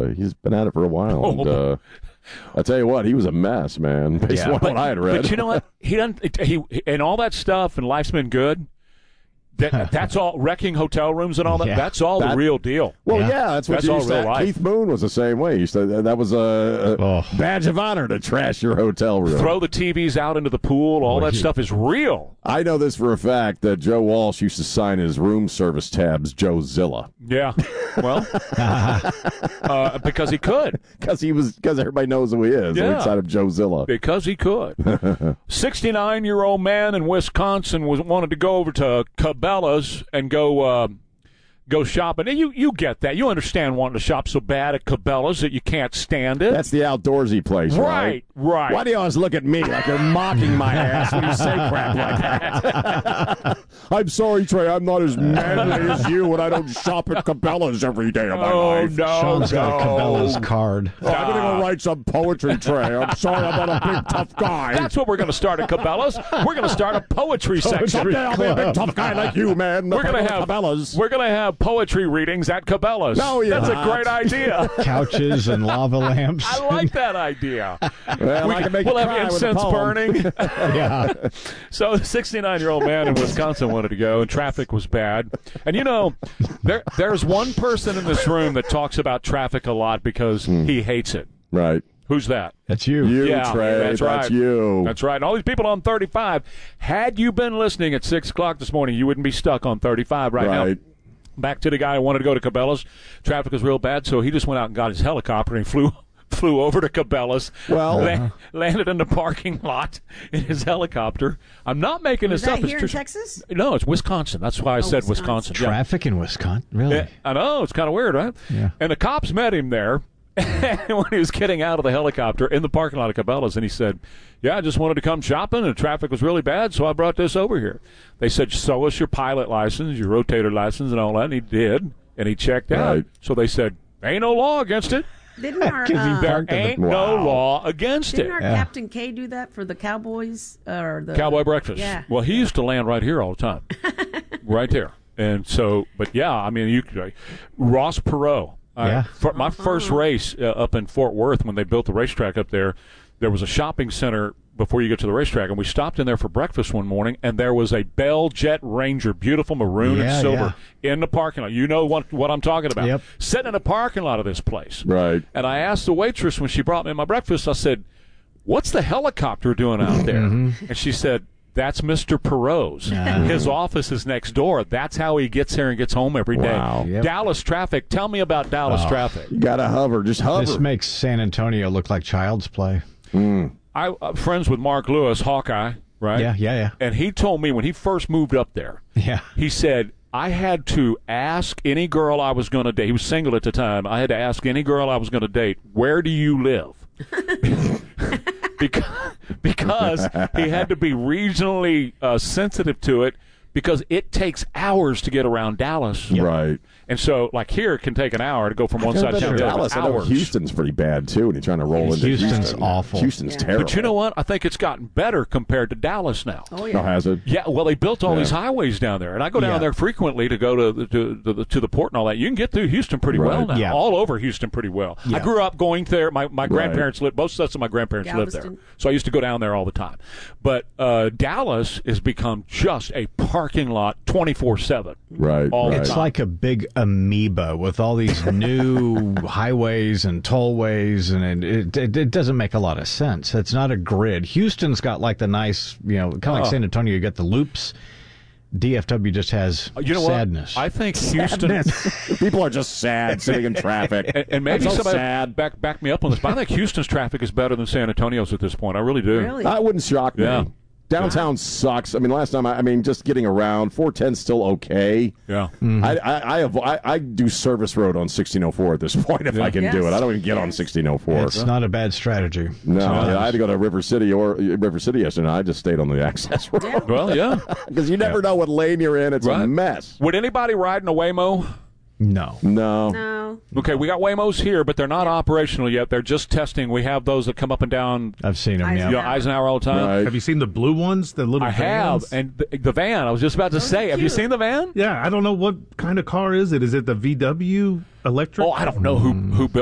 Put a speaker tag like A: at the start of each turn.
A: He's been at it for a while. And, I tell you what, he was a mess, man. Based on what I had read.
B: But you know what? He doesn't. He and all that stuff, and Life's Been Good. That's all wrecking hotel rooms and all that. Yeah. That's all the real deal.
A: Well, that's what you said. Keith Moon was the same way. He said that was a badge of honor to trash your hotel room.
B: Throw the TVs out into the pool. All that stuff is real.
A: I know this for a fact that Joe Walsh used to sign his room service tabs Joe Zilla.
B: Yeah. Well, because he could.
A: Because everybody knows who he is inside of Joe Zilla.
B: Because he could. 69-year-old man in Wisconsin wanted to go over to Cabela's and go shopping. And you get that. You understand wanting to shop so bad at Cabela's that you can't stand it.
A: That's the outdoorsy place, right?
B: Right.
A: Why do you always look at me like you're mocking my ass when you say crap like that? I'm sorry, Trey. I'm not as manly as you, and I don't shop at Cabela's every day of my life.
B: No,
C: Sean's got a Cabela's card.
A: I'm going to go write some poetry, Trey. I'm sorry, I'm not a big, tough guy.
B: That's what we're going to start at Cabela's. We're going to start a poetry section.
A: Someday I'll be a big, tough guy like you, man.
B: We're going to have
A: Cabela's.
B: We're going to have poetry readings at Cabela's.
A: No,
B: that's a great idea.
C: Couches and lava lamps.
B: I like that idea.
A: Well, we'll
B: have incense burning.
C: Yeah.
B: So the 69-year-old man in Wisconsin wanted to go, and traffic was bad. And, there's one person in this room that talks about traffic a lot because he hates it.
A: Right.
B: Who's that?
C: That's you.
A: Trey.
B: That's right.
A: That's you.
B: That's right. And all these people on 35, had you been listening at 6 o'clock this morning, you wouldn't be stuck on 35 right now. Back to the guy who wanted to go to Cabela's. Traffic was real bad, so he just went out and got his helicopter and flew over to Cabela's.
A: Well,
B: landed in the parking lot in his helicopter. I'm not making this up.
D: Is that here in Texas?
B: No, it's Wisconsin. That's why I said Wisconsin.
C: Traffic in Wisconsin? Really?
B: Yeah, I know. It's kind of weird, right?
C: Yeah.
B: And the cops met him there when he was getting out of the helicopter in the parking lot of Cabela's, and he said, I just wanted to come shopping, and traffic was really bad, so I brought this over here. They said, show us your pilot license, your rotator license, and all that, and he did, and he checked out. So they said, ain't no law against it.
D: Didn't our
B: there ain't no law against it.
D: Didn't our Captain K do that for the Cowboys? Or the
B: Cowboy breakfast.
D: Yeah.
B: Well, he used to land right here all the time. Right there. And so, but Ross Perot. My first race up in Fort Worth when they built the racetrack up there was a shopping center before you get to the racetrack, and we stopped in there for breakfast one morning, and there was a Bell Jet Ranger, beautiful maroon and silver, in the parking lot. You know what I'm talking about.
C: Yep.
B: Sitting in the parking lot of this place.
A: Right.
B: And I asked the waitress when she brought me my breakfast, I said, what's the helicopter doing out there? And she said, that's Mr. Perot's. His office is next door. That's how he gets here and gets home every day.
A: Wow.
C: Yep.
B: Dallas traffic. Tell me about Dallas traffic.
A: You got to hover. Just hover.
C: This makes San Antonio look like child's play.
B: I'm friends with Mark Lewis, Hawkeye, right?
C: Yeah.
B: And he told me when he first moved up there, he said, I had to ask any girl I was going to date. He was single at the time. I had to ask any girl I was going to date, where do you live? because he had to be regionally sensitive to it, because it takes hours to get around Dallas.
A: Right.
B: And so, like here, it can take an hour to go from one side to the other.
A: Dallas, I know Houston's pretty bad, too, when you're trying to roll into Houston.
C: Houston's awful.
A: Houston's terrible.
B: But you know what? I think it's gotten better compared to Dallas now.
D: Oh, yeah.
A: Oh, has it?
B: Yeah, well, they built all these highways down there, and I go down there frequently to go to the port and all that. You can get through Houston pretty well now, all over Houston pretty well. Yeah. I grew up going there. My grandparents lived, both sets of my grandparents lived there, so I used to go down there all the time. But Dallas has become just a parking lot 24/7.
A: Right.
C: It's like a big amoeba with all these new highways and tollways, and it doesn't make a lot of sense. It's not a grid. Houston's got like the nice, kind of like San Antonio, you get the loops. DFW just has sadness.
B: What? I think Houston...
A: People are just sad sitting in traffic.
B: and maybe somebody back me up on this, but I think Houston's traffic is better than San Antonio's at this point. I really do.
D: Really?
A: That wouldn't shock me.
B: Yeah.
A: Downtown sucks. I mean, last time, just getting around, 410's still okay.
B: Yeah.
A: I do service road on 1604 at this point if I can do it. I don't even get on 1604.
C: It's not a bad strategy.
A: No, I had to go to River City yesterday. I just stayed on the access road.
B: Well, yeah.
A: Because you never know what lane you're in. It's a mess.
B: Would anybody ride in a Waymo?
C: No.
B: Okay, we got Waymos here, but they're not operational yet. They're just testing. We have those that come up and down.
C: I've seen them,
B: Eisenhower all the time.
A: Right.
E: Have you seen the blue ones, the little vans?
B: I have, and the van. I was just about to say, have you seen the van?
E: Yeah, I don't know what kind of car is it. Is it the VW electric?
B: Oh, I don't know who built